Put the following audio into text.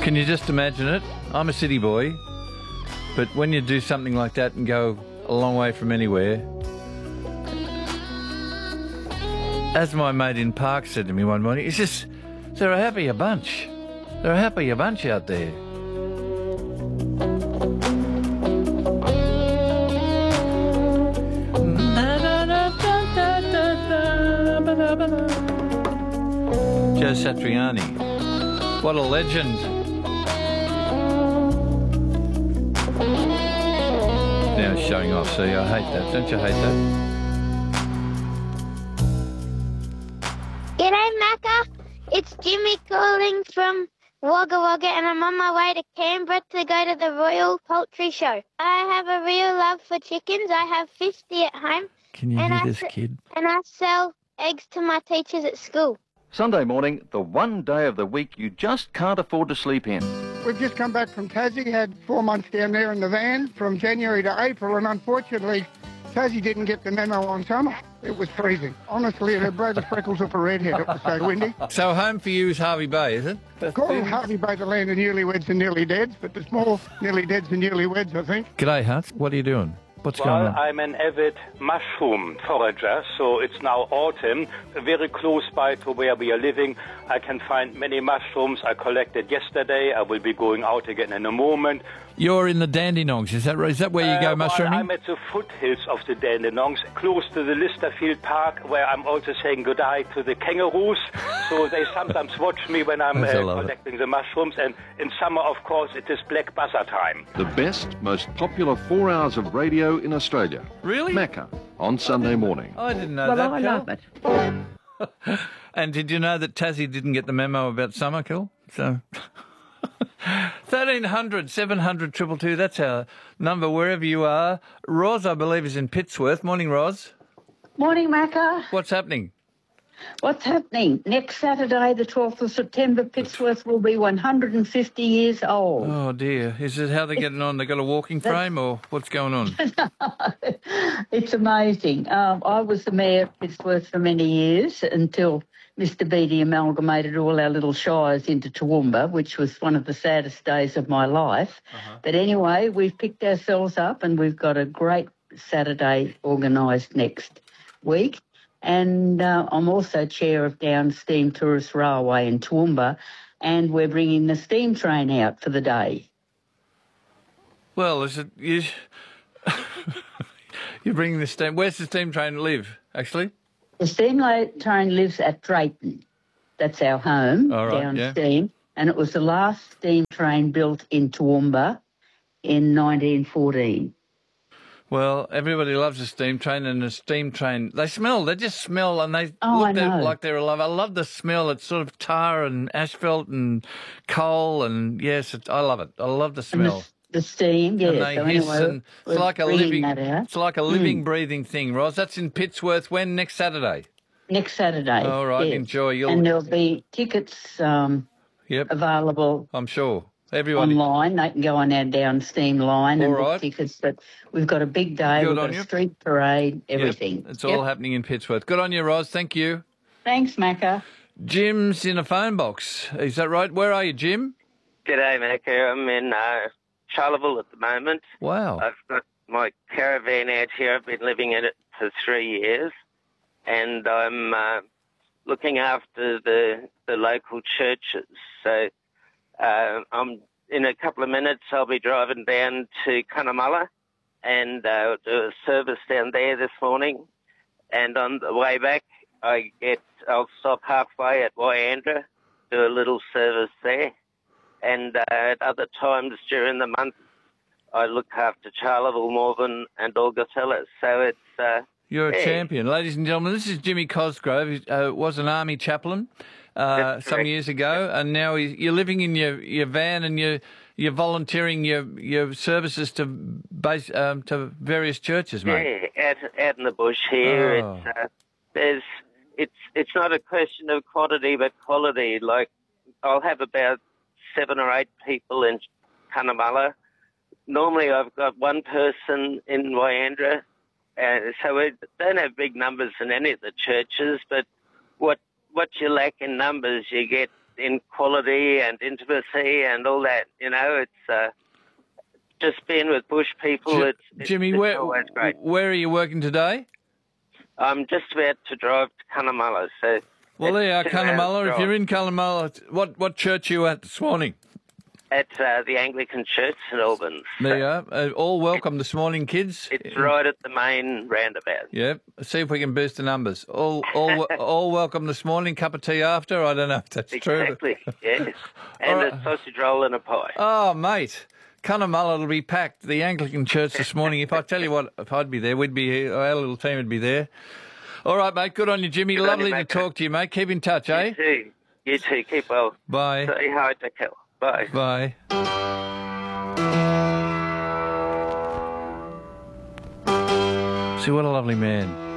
Can you just imagine it? I'm a city boy, but when you do something like that and go a long way from anywhere, as my mate in Park said to me one morning, he says, they're a happier bunch. They're a happier bunch out there. Joe Satriani. What a legend. Now it's showing off, see, I hate that. Don't you hate that? G'day, Macca. It's Jimmy calling from Wagga Wagga, and I'm on my way to Canberra to go to the Royal Poultry Show. I have a real love for chickens. I have 50 at home. Can you hear this kid? And I sell eggs to my teachers at school. Sunday morning, the one day of the week you just can't afford to sleep in. We've just come back from Tassie, had 4 months down there in the van from January to April, and unfortunately, Tassie didn't get the memo on summer. It was freezing. Honestly, it broke the freckles off a redhead. It was so windy. So home for you is Harvey Bay, is it? Call Harvey Bay the land of newlyweds and nearly deads, but there's more nearly deads than newlyweds, I think. G'day, Hunt. What are you doing? What's going on? I'm an avid mushroom forager, so it's now autumn. Very close by to where we are living, I can find many mushrooms I collected yesterday. I will be going out again in a moment. You're in the Dandenongs, is that right? Is that where you go mushrooming? I'm at the foothills of the Dandenongs, close to the Listerfield Park, where I'm also saying goodbye to the kangaroos. So they sometimes watch me when I'm collecting the mushrooms. And in summer, of course, it is black buzzer time. The best, most popular 4 hours of radio in Australia. Really? Macca, on Sunday morning. I didn't know that, I love it. And did you know that Tassie didn't get the memo about summer, Kel? So 1300 700 222, that's our number wherever you are. Roz, I believe, is in Pittsworth. Morning, Roz. Morning, Macca. What's happening? What's happening? Next Saturday, the 12th of September, Pittsworth will be 150 years old. Oh, dear. Is it how they're getting on? They got a walking frame or what's going on? It's amazing. I was the mayor of Pittsworth for many years until Mr. Beattie amalgamated all our little shires into Toowoomba, which was one of the saddest days of my life. But anyway, we've picked ourselves up and we've got a great Saturday organised next week. And I'm also chair of Down Steam Tourist Railway in Toowoomba, and we're bringing the steam train out for the day. Well, is it you're bringing the steam? Where's the steam train live, actually? The steam train lives at Drayton. That's our home, Down Steam. And it was the last steam train built in Toowoomba in 1914. Well, everybody loves a steam train, and a steam train, they just smell, and they look like they're alive. I love the smell. It's sort of tar and asphalt and coal, and yes, I love it. I love the smell. The steam, yeah. And they so hiss, anyway, and it's like a living, Mm. breathing thing, Roz. That's in Pittsworth. When? Next Saturday? Next Saturday. All right, yes. enjoy. And there'll be tickets available. I'm sure. Everybody online, they can go on our Down Steam line and book tickets. But we've got a big day. We've got a street parade, everything. Yep. It's all happening in Pittsworth. Good on you, Roz. Thank you. Thanks, Macca. Jim's in a phone box. Is that right? Where are you, Jim? G'day, Macca. I'm in Charleville at the moment. Wow. I've got my caravan out here. I've been living in it for 3 years, and I'm looking after the local churches. So I'm in a couple of minutes. I'll be driving down to Cunnamulla and do a service down there this morning. And on the way back, I'll stop halfway at Wyandra, do a little service there. And at other times during the month, I look after Charleville, Morven and Augustella. So it's... You're a champion. Ladies and gentlemen, this is Jimmy Cosgrove. He was an army chaplain some years ago, and now you're living in your van and you're volunteering your services to various churches, mate. Yeah, out in the bush here. Oh. It's not a question of quantity but quality. Like, I'll have about 7 or 8 people in Cunnamulla. Normally I've got one person in Wyandra. So we don't have big numbers in any of the churches, but what you lack in numbers you get in quality and intimacy and all that. You know, it's just being with bush people. It's Jimmy, always great. Where are you working today? I'm just about to drive to Cunnamulla. So well, there you are, Cunnamulla. If you're in Cunnamulla, what church are you at this morning? At the Anglican Church, St Albans. There you are. All welcome this morning, kids. It's right at the main roundabout. Yep. See if we can boost the numbers. All welcome this morning. Cup of tea after. I don't know if that's true. Exactly. Yes. And a sausage roll and a pie. Oh, mate. Cunnamulla will be packed. The Anglican Church this morning. If I tell you what, if I'd be there, we'd be here. Our little team would be there. All right, mate. Good on you, Jimmy. Good Lovely on you, to talk to you, mate. Keep in touch, eh? You too. Keep well. Bye. Say hi to Kel. Bye. Bye. See, what a lovely man.